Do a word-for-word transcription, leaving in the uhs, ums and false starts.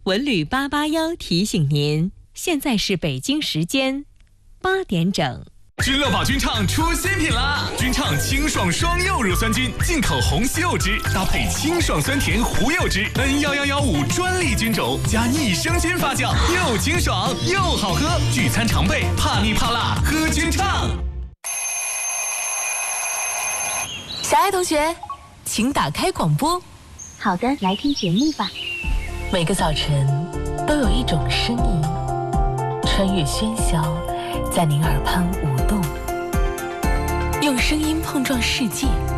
文旅八八幺提醒您，现在是北京时间八点整。 君乐宝君唱出新品啦！君唱清爽双柚乳酸菌，进口红西柚汁，搭配清爽酸甜胡柚汁 ，N 一一一五专利菌种，加益生菌发酵，又清爽又好喝。聚餐常备，怕腻怕辣，喝君唱。 小爱同学，请打开广播。 好的，来听节目吧。 每个早晨都有一种声音，穿越喧嚣，在您耳畔舞动，用声音碰撞世界。